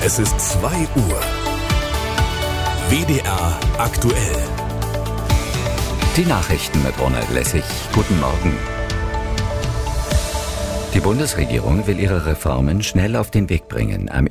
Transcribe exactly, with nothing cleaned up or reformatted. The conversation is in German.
Es ist zwei Uhr. W D R aktuell. Die Nachrichten mit Ronald Lessig. Guten Morgen. Die Bundesregierung will ihre Reformen schnell auf den Weg bringen. Am